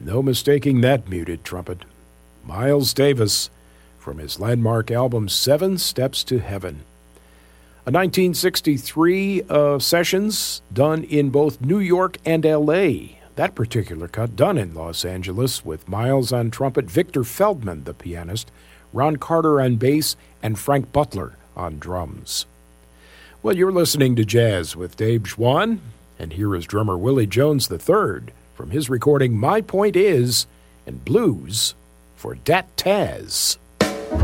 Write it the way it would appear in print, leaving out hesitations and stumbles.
No mistaking that muted trumpet. Miles Davis from his landmark album 7 Steps to Heaven. A 1963 sessions done in both New York and L.A. That particular cut done in Los Angeles with Miles on trumpet, Victor Feldman, the pianist, Ron Carter on bass, and Frank Butler on drums. Well, you're listening to Jazz with Dave Schwann, and here is drummer Willie Jones III from his recording My Point Is, and Blues for Dat Taz.